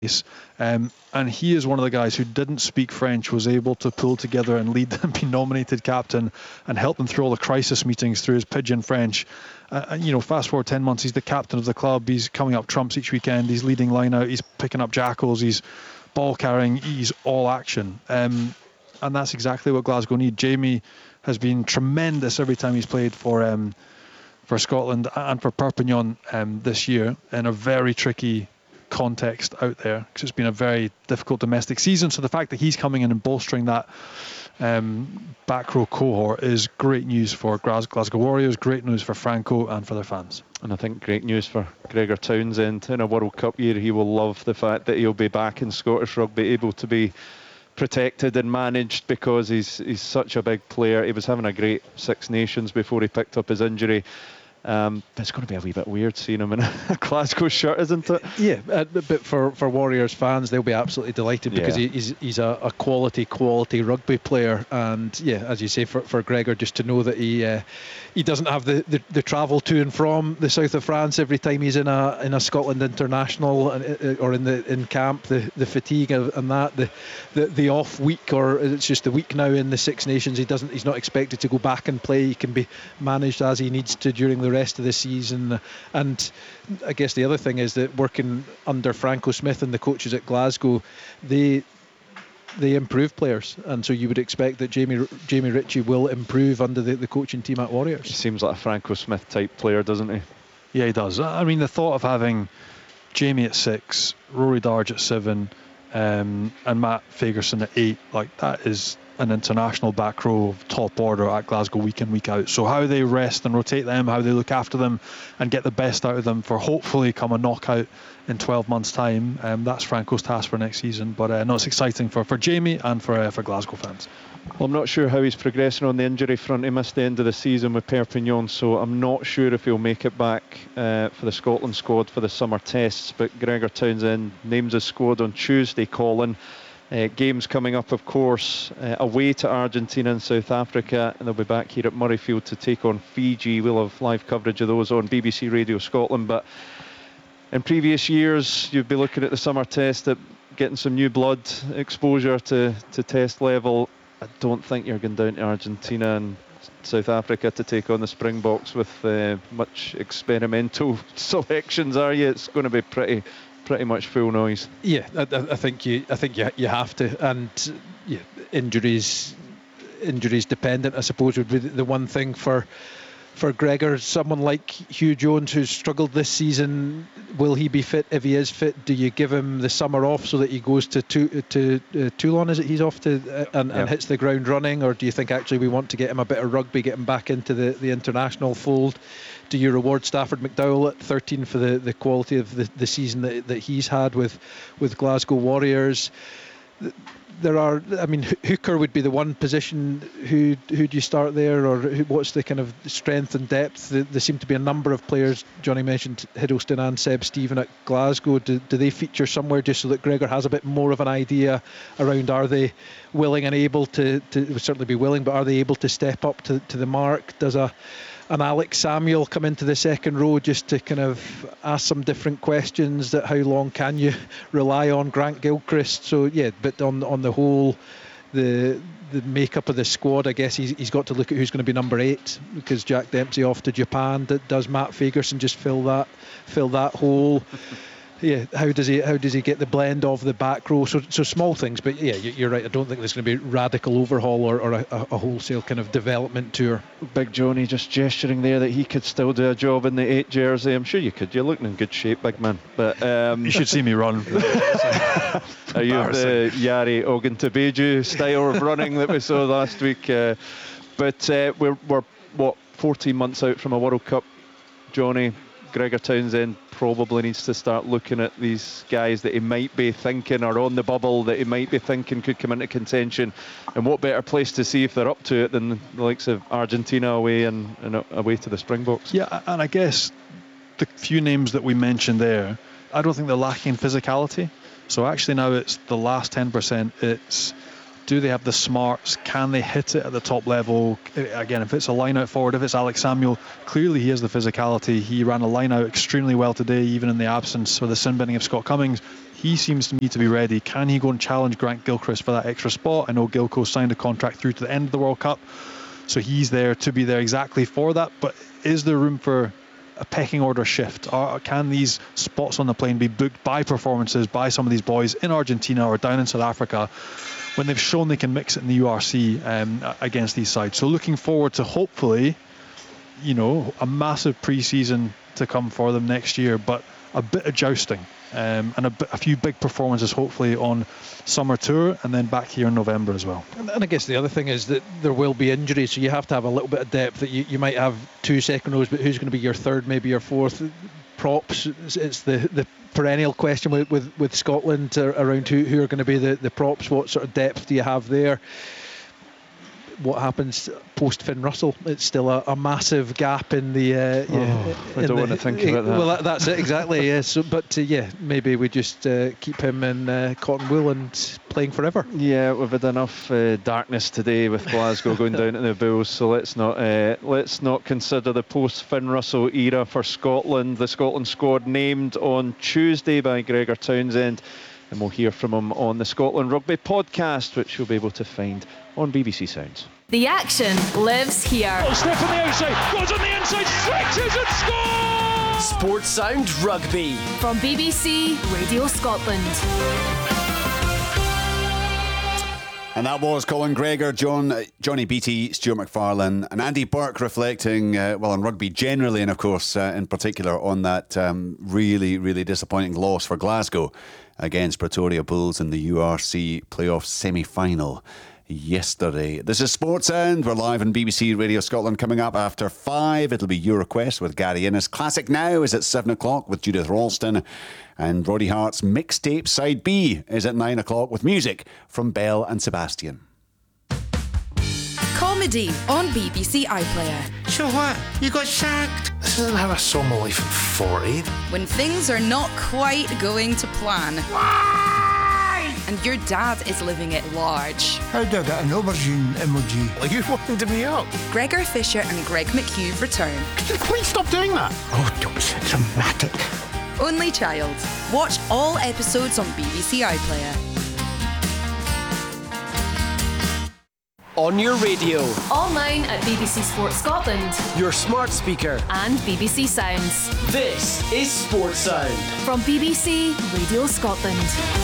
And he is one of the guys who didn't speak French, was able to pull together and lead them, be nominated captain, and help them through all the crisis meetings through his pidgin French. Fast forward 10 months, he's the captain of the club. He's coming up trumps each weekend. He's leading line out. He's picking up jackals. He's ball carrying. He's all action. And that's exactly what Glasgow need. Jamie has been tremendous every time he's played for Scotland and for Perpignan this year in a very tricky context out there, because it's been a very difficult domestic season. So the fact that he's coming in and bolstering that back row cohort is great news for Glasgow Warriors, great news for Franco and for their fans. And I think great news for Gregor Townsend. In a World Cup year, he will love the fact that he'll be back in Scottish rugby, able to be protected and managed, because he's such a big player. He was having a great Six Nations before he picked up his injury. It's going to be a wee bit weird seeing him in a Glasgow shirt, isn't it? Yeah, but for Warriors fans, they'll be absolutely delighted, because he's a quality rugby player. And yeah, as you say, for Gregor, just to know that he doesn't have the travel to and from the south of France every time he's in a Scotland international or in camp, the fatigue and that the off week, or it's just the week now in the Six Nations, he's not expected to go back and play. He can be managed as he needs to during the rest of the season. And I guess the other thing is that working under Franco Smith and the coaches at Glasgow, they improve players, and so you would expect that Jamie Ritchie will improve under the coaching team at Warriors. He seems like a Franco Smith type player, doesn't he? Yeah, he does. I mean, the thought of having Jamie at 6, Rory Darge at 7, and Matt Fagerson at 8, like, that is an international back row of top order at Glasgow week in, week out. So how they rest and rotate them, how they look after them and get the best out of them for hopefully come a knockout in 12 months time, that's Franco's task for next season. But no, it's exciting for Jamie and for Glasgow fans. Well, I'm not sure how he's progressing on the injury front. He missed the end of the season with Perpignan, so I'm not sure if he'll make it back for the Scotland squad for the summer tests. But Gregor Townsend names his squad on Tuesday, Colin. Games coming up, of course, away to Argentina and South Africa, and they'll be back here at Murrayfield to take on Fiji. We'll have live coverage of those on BBC Radio Scotland. But in previous years, you'd be looking at the summer test at getting some new blood exposure to test level. I don't think you're going down to Argentina and South Africa to take on the Springboks with much experimental selections, are you? It's going to be pretty much full noise. Yeah, I think you have to, and yeah, injuries dependent, I suppose, would be the one thing for Gregor. Someone like Hugh Jones, who's struggled this season, will he be fit? If he is fit, do you give him the summer off so that he goes to Toulon? Is it he's off to and hits the ground running, or do you think actually we want to get him a bit of rugby, get him back into the international fold? Do you reward Stafford McDowell at 13 for the quality of the season that he's had with Glasgow Warriors? There are, I mean, hooker would be the one position. Who do you start there, or what's the kind of strength and depth? There seem to be a number of players. Johnny mentioned Hiddleston and Seb Stephen at Glasgow. Do they feature somewhere just so that Gregor has a bit more of an idea around, are they willing and able to certainly be willing, but are they able to step up to the mark? Does an Alex Samuel come into the second row just to kind of ask some different questions, that how long can you rely on Grant Gilchrist? So yeah, but on the whole, the makeup of the squad, I guess he's got to look at who's going to be number 8, because Jack Dempsey off to Japan. Does Matt Fagerson just fill that hole? Yeah, how does he get the blend of the back row? So small things, but yeah, you're right. I don't think there's going to be radical overhaul or a wholesale kind of development tour. Big Johnny just gesturing there that he could still do a job in the 8 jersey. I'm sure you could. You're looking in good shape, big man. But you should see me run. Are you the Yari Oguntabeju style of running that we saw last week? But we're 14 months out from a World Cup, Johnny. Gregor Townsend probably needs to start looking at these guys that he might be thinking are on the bubble, that he might be thinking could come into contention. And what better place to see if they're up to it than the likes of Argentina away and away to the Springboks. Yeah, and I guess the few names that we mentioned there, I don't think they're lacking in physicality. So actually now it's the last 10%. It's Do they have the smarts? Can they hit it at the top level? Again, if it's a line out forward, if it's Alex Samuel, clearly he has the physicality. He ran a line out extremely well today, even in the absence or the sin binning of Scott Cummings. He seems to me to be ready. Can he go and challenge Grant Gilchrist for that extra spot? I know Gilco signed a contract through to the end of the World Cup, so he's there to be there exactly for that. But is there room for a pecking order shift? Or can these spots on the plane be booked by performances by some of these boys in Argentina or down in South Africa when they've shown they can mix it in the URC against these sides? So looking forward to hopefully, a massive pre-season to come for them next year, but a bit of jousting and a few big performances hopefully on summer tour and then back here in November as well. And I guess the other thing is that there will be injuries, so you have to have a little bit of depth. That you might have 2 second rows, but who's going to be your third, maybe your fourth? Props, it's the perennial question with Scotland around who are going to be the props. What sort of depth do you have there? What happens post Finn Russell? It's still a massive gap in the. I don't want to think about that. Well, that's it exactly. Yes, but maybe we just keep him in cotton wool and playing forever. Yeah, we've had enough darkness today with Glasgow going down to the Bulls, so let's not consider the post Finn Russell era for Scotland. The Scotland squad named on Tuesday by Gregor Townsend, and we'll hear from him on the Scotland Rugby podcast, which you'll be able to find on BBC Sounds. The action lives here. Oh, Smith on the outside, goes on the inside, stretches and scores! Sports Sound Rugby from BBC Radio Scotland. And that was Colin Gregor, Johnny Beattie, Stuart McFarlane and Andy Burke reflecting on rugby generally, and of course in particular on that really, really disappointing loss for Glasgow against Pretoria Bulls in the URC playoff semi-final yesterday. This is Sports Sound. We're live on BBC Radio Scotland. Coming up after 5, it'll be Your Request with Gary Innes. Classic Now is at 7 o'clock with Judith Ralston. And Roddy Hart's Mixtape Side B is at 9 o'clock with music from Belle and Sebastian. Comedy on BBC iPlayer. So what? You got sacked? This isn't how I saw my life at 40. When things are not quite going to plan. Why? And your dad is living at large. How do I get an aubergine emoji? Are you winding me up? Gregor Fisher and Greg McHugh return. Could you please stop doing that? Oh, don't be so dramatic. Only Child. Watch all episodes on BBC iPlayer. on your radio, online at BBC Sports Scotland, your smart speaker, and BBC Sounds. This is Sports Sound from BBC Radio Scotland.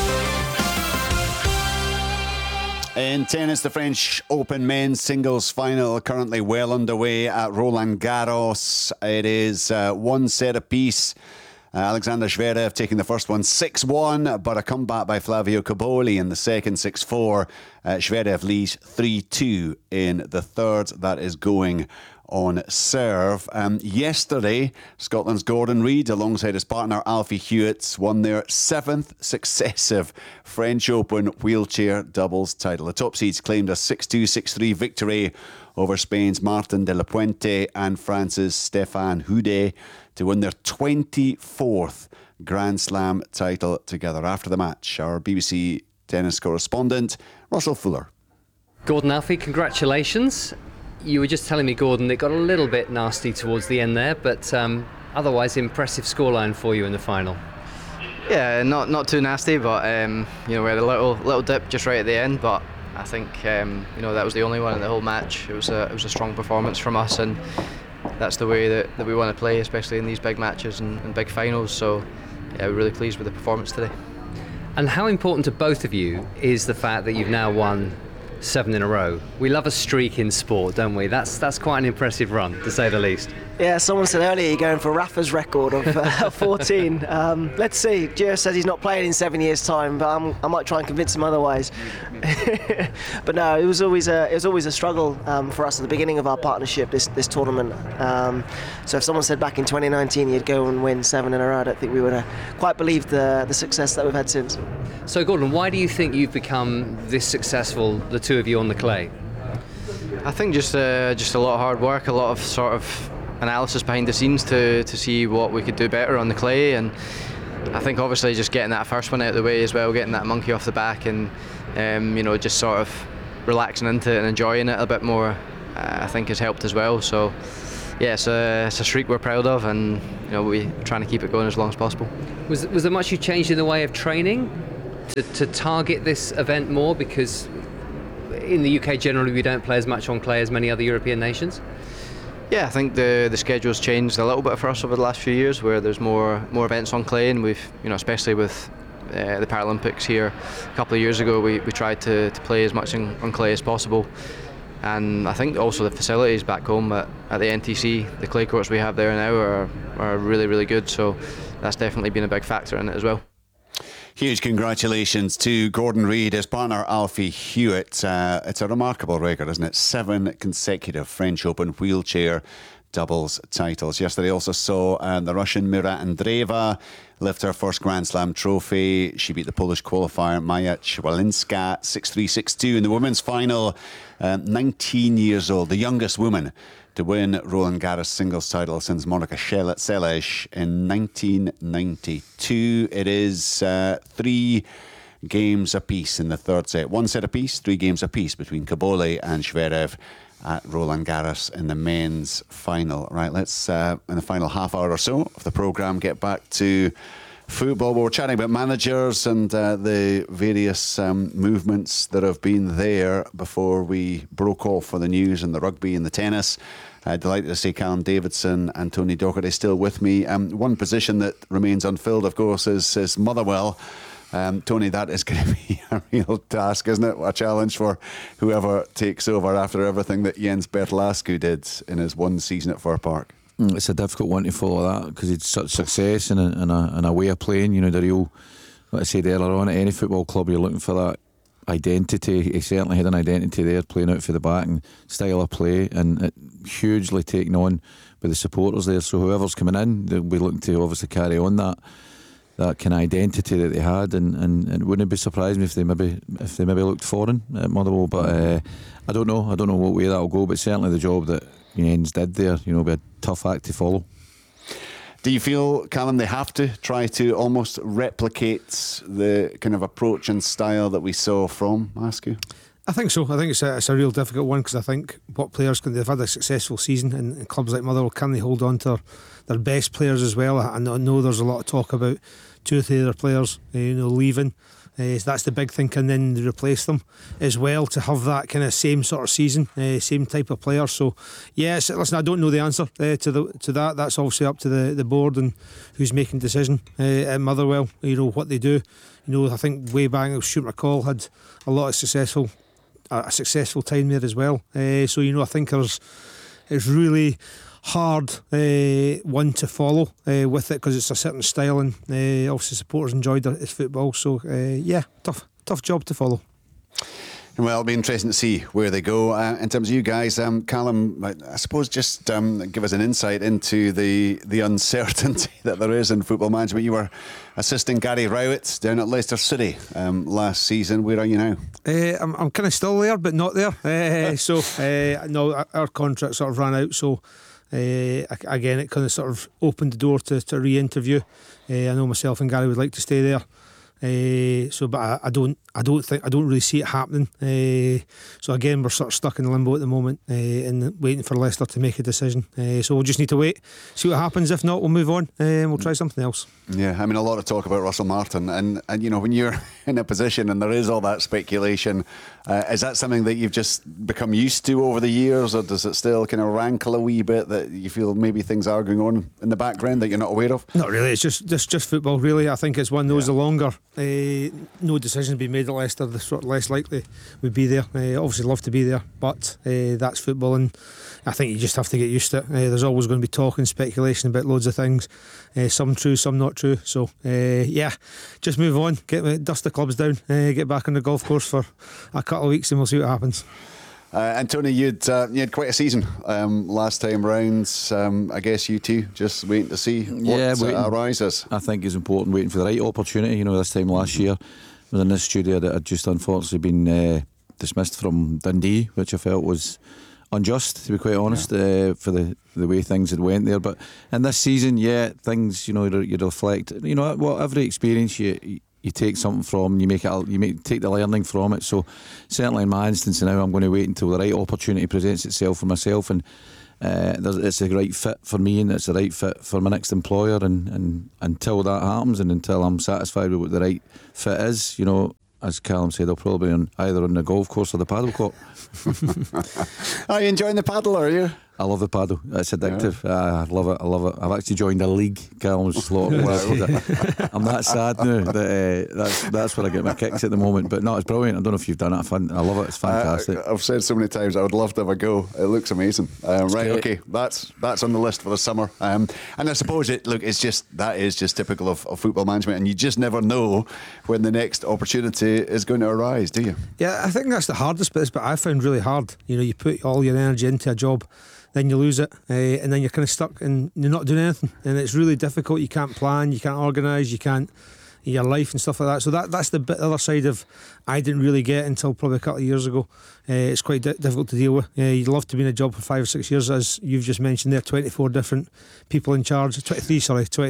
In tennis, the French Open men's singles final currently well underway at Roland Garros. It is one set apiece. Alexander Zverev taking the first one 6-1, but a comeback by Flavio Cobolli in the second 6-4. Zverev leads 3-2 in the third. That is going on serve. Yesterday, Scotland's Gordon Reid, alongside his partner Alfie Hewitt, won their 7th successive French Open wheelchair doubles title. The top seeds claimed a 6-2, 6-3 victory over Spain's Martin de la Puente and France's Stéphane Houdet to win their 24th Grand Slam title together. After the match, our BBC tennis correspondent, Russell Fuller. Gordon, Alfie, congratulations. You were just telling me, Gordon, it got a little bit nasty towards the end there, but otherwise impressive scoreline for you in the final. Yeah, not too nasty, but we had a little dip just right at the end, but I think that was the only one in the whole match. It was a strong performance from us, and that's the way that we want to play, especially in these big matches and big finals. So yeah, we're really pleased with the performance today. And how important to both of you is the fact that you've now won 7 in a row? We love a streak in sport, don't we? That's quite an impressive run, to say the least. Yeah, someone said earlier you're going for Rafa's record of 14. Let's see. Gio says he's not playing in 7 years' time, but I might try and convince him otherwise. But no, it was always a struggle for us at the beginning of our partnership, this tournament. So if someone said back in 2019 you'd go and win 7 in a row, I don't think we would have quite believed the success that we've had since. So Gordon, why do you think you've become this successful, the two of you on the clay? I think just a lot of hard work, a lot of sort of analysis behind the scenes to see what we could do better on the clay, and I think obviously just getting that first one out of the way as well, getting that monkey off the back, and just sort of relaxing into it and enjoying it a bit more, I think has helped as well. So yeah, it's a streak we're proud of, and we're trying to keep it going as long as possible. Was there much you changed in the way of training to target this event more? Because in the UK generally we don't play as much on clay as many other European nations. Yeah, I think the schedule's changed a little bit for us over the last few years, where there's more events on clay, and we've especially with the Paralympics here a couple of years ago, we tried to play as much on clay as possible. And I think also the facilities back home at the NTC, the clay courts we have there now are really, really good, so that's definitely been a big factor in it as well. Huge congratulations to Gordon Reid, his partner Alfie Hewitt. It's a remarkable record, isn't it? 7 consecutive French Open wheelchair doubles titles. Yesterday also saw the Russian Mira Andreeva lift her first Grand Slam trophy. She beat the Polish qualifier Maja Chwalinska 6-3, 6-2 in the women's final. 19 years old, the youngest woman to win Roland Garros singles title since Monica Seles in 1992. It is 3 games apiece in the third set. 1 set apiece, 3 games apiece between Kaboli and Zverev at Roland Garros in the men's final. Right, let's, in the final half hour or so of the programme, get back to football. We're chatting about managers and the various movements that have been there before we broke off for the news and the rugby and the tennis. Delighted to see Callum Davidson and Tony Docherty still with me. One position that remains unfilled, of course, is Motherwell. Tony, that is going to be a real task, isn't it? A challenge for whoever takes over after everything that Jens Bertlascu did in his one season at Fir Park. It's a difficult one to follow that, because it's such success and a way of playing. The real, like I said earlier on, at any football club you're looking for that identity. He certainly had an identity there, playing out for the back and style of play, and it hugely taken on by the supporters there. So whoever's coming in, they'll be looking to obviously carry on that kind of identity that they had, and it wouldn't be surprising if they maybe looked foreign at Motherwell. But I don't know what way that'll go. But certainly the job that Jens did there, be a tough act to follow. Do you feel, Callum, they have to try to almost replicate the kind of approach and style that we saw from Askew? I think so. I think it's a real difficult one, because I think what players they've had a successful season, and clubs like Motherwell, can they hold on to their best players as well? I know there's a lot of talk about 2 or 3 other players leaving. So that's the big thing, and then replace them as well, to have that kind of same sort of season, same type of player. So yes, listen, I don't know the answer to that. That's obviously up to the board and who's making decision at Motherwell. What they do. I think way back, Stuart McCall had a lot of successful time there as well. So I think it's really hard one to follow with it, because it's a certain style, and obviously supporters enjoyed its football. So tough job to follow. Well, it'll be interesting to see where they go. In terms of you guys, Callum, I suppose just give us an insight into the uncertainty that there is in football management. You were assisting Gary Rowett down at Leicester City last season. Where are you now? I'm kind of still there, but not there. No, our contract sort of ran out. So again, it kind of sort of opened the door to re-interview. I know myself and Gary would like to stay there. But I don't really see it happening. So again, we're sort of stuck in limbo at the moment, and waiting for Leicester to make a decision. So we'll just need to wait, see what happens. If not, we'll move on and we'll try something else. Yeah, I mean, a lot of talk about Russell Martin, and when you're in a position and there is all that speculation, is that something that you've just become used to over the years, or does it still kind of rankle a wee bit that you feel maybe things are going on in the background that you're not aware of? Not really. It's just football, really. I think it's one of those, the longer no decision be made at Leicester, the sort of less likely we'd be there. Obviously love to be there, but that's football, and I think you just have to get used to it. There's always going to be talk and speculation about loads of things, some true, some not true. So just move on, dust the clubs down, get back on the golf course for a couple of weeks, and we'll see what happens. And Tony, you had quite a season last time round. I guess you two just waiting to see what arises. I think it's important, waiting for the right opportunity. This time last year I was in this studio that had just unfortunately been dismissed from Dundee, which I felt was unjust, to be quite honest, for the way things had went there. But in this season, things, you reflect. You know what? Every experience you take something from, take the learning from it. So certainly in my instance now, I'm going to wait until the right opportunity presents itself for myself, and it's the right fit for me, and it's the right fit for my next employer. And until that happens, and until I'm satisfied with what the right fit is, as Callum said, I'll probably be either on the golf course or the paddle court. Are you enjoying the paddle, are you? I love the paddle. It's addictive. I love it. I've actually joined a league. Callum's slot. I'm that sad now that that's where I get my kicks at the moment. But no, it's brilliant. I don't know if you've done it. I love it. It's fantastic. I've said so many times I would love to have a go. It looks amazing. Right, okay, that's on the list for the summer. And I suppose that is just typical of football management, and you just never know when the next opportunity is going to arise, do you? Yeah, I think that's the hardest bit. But I found really hard. You put all your energy into a job, then you lose it, and then you're kind of stuck and you're not doing anything, and it's really difficult. You can't plan, you can't organise, you can't your life and stuff like that. So that's the other side of I didn't really get until probably a couple of years ago. It's quite difficult to deal with. You'd love to be in a job for 5 or 6 years, as you've just mentioned there. 24 different people in charge. 23 Tony got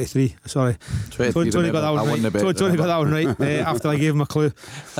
that one right. Tony got that one right after I gave him a clue.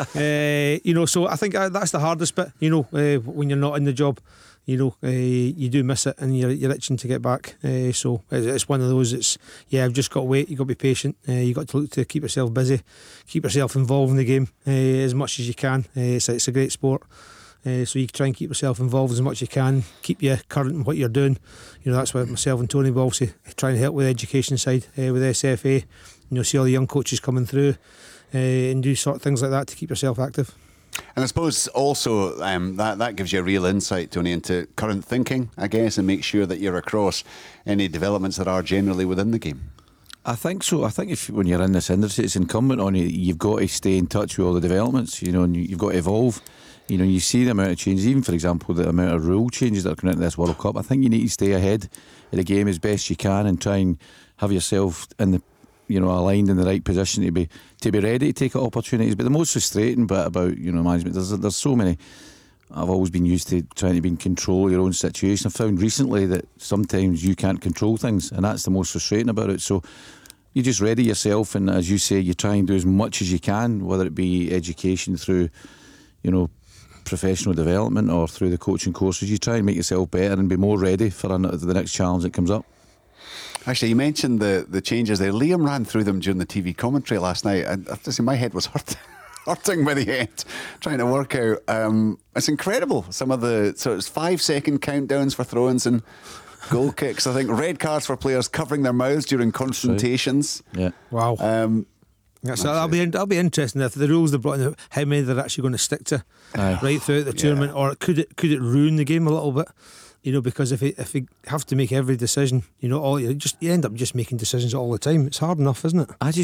So I think that's the hardest bit. When you're not in the job. You do miss it, and you're itching to get back. So it's one of those. I've just got to wait. You've got to be patient. You've got to look to keep yourself busy, keep yourself involved in the game as much as you can. It's a great sport. So you try and keep yourself involved as much as you can, keep you current in what you're doing. That's what myself and Tony will obviously try and help with the education side, with SFA. See all the young coaches coming through and do sort of things like that to keep yourself active. And I suppose also that gives you a real insight, Tony, into current thinking, I guess, and make sure that you're across any developments that are generally within the game. I think so. I think when you're in this industry, it's incumbent on you. You've got to stay in touch with all the developments, and you've got to evolve. You see the amount of changes, even for example, the amount of rule changes that are coming into this World Cup. I think you need to stay ahead of the game as best you can and try and have yourself in the aligned in the right position to be ready to take opportunities. But the most frustrating bit about management, there's so many. I've always been used to trying to be in control of your own situation. I've found recently that sometimes you can't control things, and that's the most frustrating about it. So you just ready yourself, and as you say, you try and do as much as you can, whether it be education through professional development or through the coaching courses. You try and make yourself better and be more ready for the next challenge that comes up. Actually, you mentioned the changes there. Liam ran through them during the TV commentary last night, and I have to say my head was hurting by the end, trying to work out. It's incredible. Some of it's 5-second countdowns for throw-ins and goal kicks. I think red cards for players covering their mouths during confrontations. Yeah. Wow. So that'll be interesting if the rules they brought in, how many they're actually going to stick to right throughout the tournament, or could it ruin the game a little bit? Because if you have to make every decision, you end up just making decisions all the time. It's hard enough, isn't it?